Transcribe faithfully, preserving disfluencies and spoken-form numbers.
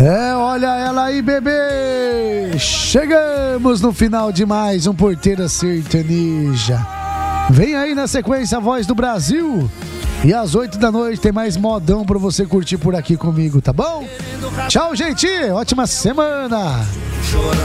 É, olha ela aí, bebê! Chegamos no final de mais um Porteira Sertaneja. Vem aí na sequência a Voz do Brasil. E às oito da noite tem mais modão pra você curtir por aqui comigo, tá bom? Tchau, gente! Ótima semana!